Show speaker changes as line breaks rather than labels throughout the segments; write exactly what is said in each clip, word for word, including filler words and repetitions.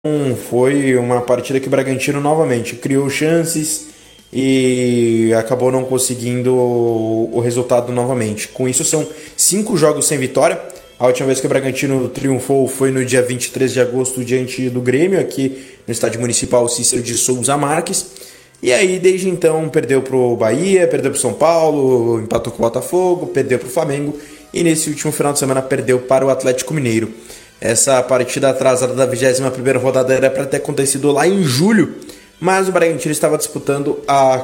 foi uma partida que o Bragantino novamente criou chances e acabou não conseguindo o resultado novamente. Com isso, são cinco jogos sem vitória. A última vez que o Bragantino triunfou foi no dia vinte e três de agosto diante do Grêmio, aqui no estádio municipal Cícero de Souza Marques. E aí, desde então, perdeu para o Bahia, perdeu para o São Paulo, empatou com o Botafogo, perdeu para o Flamengo e nesse último final de semana perdeu para o Atlético Mineiro. Essa partida atrasada da vigésima primeira rodada era para ter acontecido lá em julho, mas o Bragantino estava disputando a,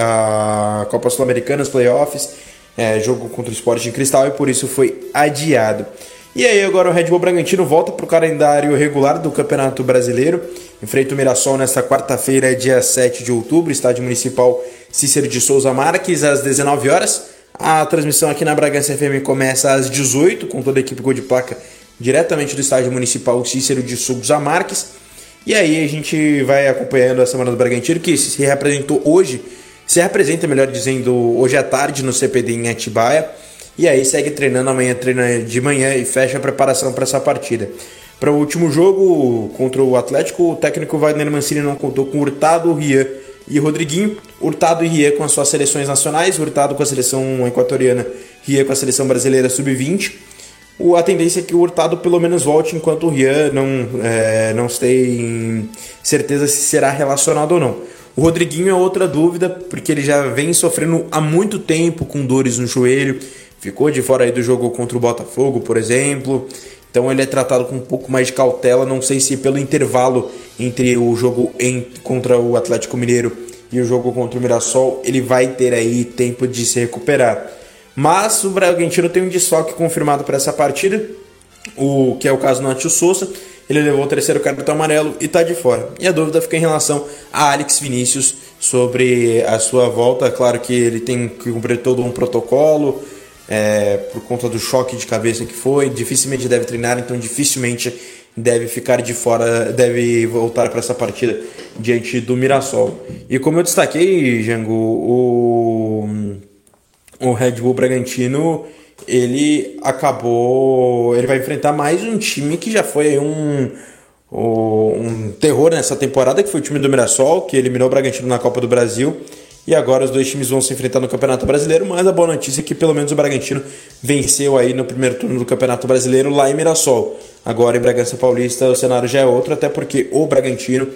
a Copa Sul-Americana, os playoffs, é, jogo contra o Sport de Cristal, e por isso foi adiado. E aí agora o Red Bull Bragantino volta para o calendário regular do Campeonato Brasileiro, enfrenta o Mirassol nesta quarta-feira, dia sete de outubro, estádio municipal Cícero de Souza Marques, às dezenove horas. A transmissão aqui na Bragança F M começa às dezoito, com toda a equipe Gol de Placa diretamente do estádio municipal Cícero de Souza Marques. E aí a gente vai acompanhando a Semana do Bragantino, que se reapresentou hoje, se representa, melhor dizendo, hoje à tarde no C P D em Atibaia. E aí segue treinando, amanhã treina de manhã e fecha a preparação para essa partida. Para o último jogo contra o Atlético, o técnico Wagner Mancini não contou com Hurtado, Rian e Rodriguinho. Hurtado e Rian com as suas seleções nacionais, Hurtado com a seleção equatoriana, Rian com a seleção brasileira sub vinte. A tendência é que o Hurtado pelo menos volte, enquanto o Rian não, é, não tem certeza se será relacionado ou não. O Rodriguinho é outra dúvida, porque ele já vem sofrendo há muito tempo com dores no joelho, ficou de fora aí do jogo contra o Botafogo, por exemplo, então ele é tratado com um pouco mais de cautela. Não sei se pelo intervalo entre o jogo em, contra o Atlético Mineiro e o jogo contra o Mirassol, ele vai ter aí tempo de se recuperar. Mas o Bragantino tem um desfalque confirmado para essa partida, o que é o caso do Nátio Souza. Ele levou o terceiro cartão amarelo e está de fora. E a dúvida fica em relação a Alex Vinícius sobre a sua volta. Claro que ele tem que cumprir todo um protocolo é, por conta do choque de cabeça que foi. Dificilmente deve treinar, então dificilmente deve ficar de fora, deve voltar para essa partida diante do Mirassol. E como eu destaquei, Jango, o... o Red Bull Bragantino, ele acabou, ele vai enfrentar mais um time que já foi um, um terror nessa temporada, que foi o time do Mirassol, que eliminou o Bragantino na Copa do Brasil, e agora os dois times vão se enfrentar no Campeonato Brasileiro. Mas a boa notícia é que pelo menos o Bragantino venceu aí no primeiro turno do Campeonato Brasileiro lá em Mirassol. Agora em Bragança Paulista o cenário já é outro, até porque o Bragantino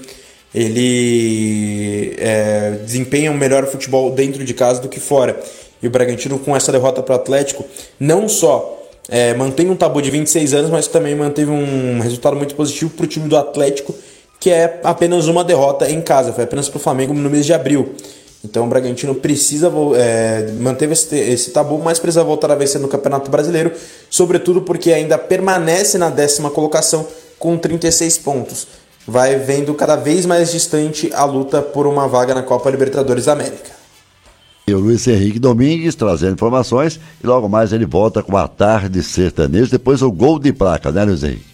ele é, desempenha um melhor futebol dentro de casa do que fora. E o Bragantino, com essa derrota para o Atlético, não só é, mantém um tabu de vinte e seis anos, mas também manteve um resultado muito positivo para o time do Atlético, que é apenas uma derrota em casa, foi apenas para o Flamengo no mês de abril. Então o Bragantino precisa, é, manteve esse, esse tabu, mas precisa voltar a vencer no Campeonato Brasileiro, sobretudo porque ainda permanece na décima colocação com trinta e seis pontos. Vai vendo cada vez mais distante a luta por uma vaga na Copa Libertadores da América.
E o Luiz Henrique Domingues trazendo informações, e logo mais ele volta com a Tarde Sertaneja, depois o Gol de Placa, né, Luiz Henrique?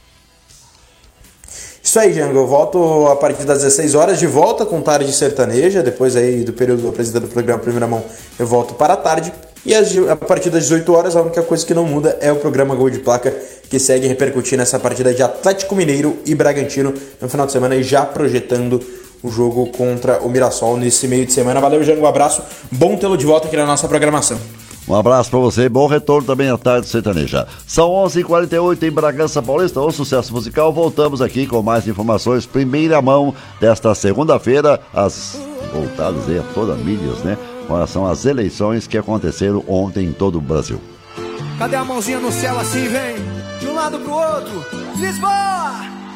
Isso aí, Jango, eu volto a partir das dezesseis horas, de volta com Tarde Sertaneja, depois aí do período do apresentador do programa Primeira Mão, eu volto para a tarde, e a partir das dezoito horas a única coisa que não muda é o programa Gol de Placa, que segue repercutindo essa partida de Atlético Mineiro e Bragantino no final de semana, e já projetando o jogo contra o Mirassol nesse meio de semana. Valeu, Jango, um abraço, bom tê-lo de volta aqui na nossa programação.
Um abraço pra você, bom retorno também à Tarde Sertaneja. São onze e quarenta e oito em Bragança Paulista, o sucesso musical. Voltamos aqui com mais informações, primeira mão desta segunda-feira, as voltadas aí a toda milhas, né? Com relação às eleições que aconteceram ontem em todo o Brasil.
Cadê a mãozinha no céu assim, vem? De um lado pro outro, Lisboa!